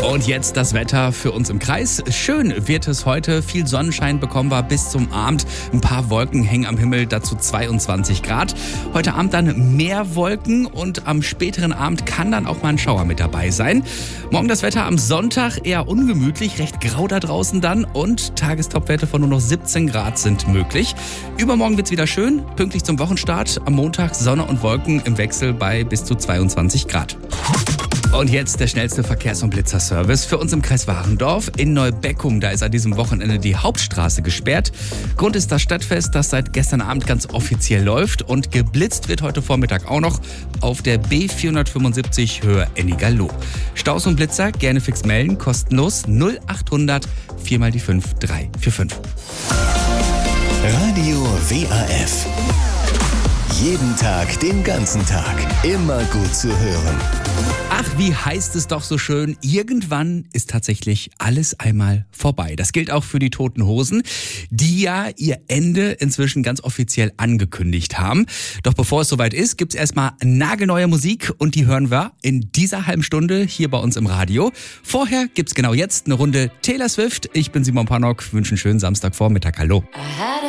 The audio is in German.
Und jetzt das Wetter für uns im Kreis. Schön wird es heute, viel Sonnenschein bekommen wir bis zum Abend. Ein paar Wolken hängen am Himmel, dazu 22 Grad. Heute Abend dann mehr Wolken und am späteren Abend kann dann auch mal ein Schauer mit dabei sein. Morgen das Wetter am Sonntag eher ungemütlich, recht grau da draußen dann und Tagestopwerte von nur noch 17 Grad sind möglich. Übermorgen wird's wieder schön, pünktlich zum Wochenstart. Am Montag Sonne und Wolken im Wechsel bei bis zu 22 Grad. Und jetzt der schnellste Verkehrs- und Blitzerservice für uns im Kreis Warendorf. In Neubeckum, da ist an diesem Wochenende die Hauptstraße gesperrt. Grund ist das Stadtfest, das seit gestern Abend ganz offiziell läuft. Und geblitzt wird heute Vormittag auch noch auf der B475 Höhe Ennigerloh. Staus und Blitzer gerne fix melden, kostenlos 0800 4 mal die 5 345. Radio WAF. Jeden Tag, den ganzen Tag. Immer gut zu hören. Ach, wie heißt es doch so schön, irgendwann ist tatsächlich alles einmal vorbei. Das gilt auch für die Toten Hosen, die ja ihr Ende inzwischen ganz offiziell angekündigt haben. Doch bevor es soweit ist, gibt's erstmal nagelneue Musik und die hören wir in dieser halben Stunde hier bei uns im Radio. Vorher gibt's genau jetzt eine Runde Taylor Swift. Ich bin Simon Pannock, wünsche einen schönen Samstagvormittag. Hallo.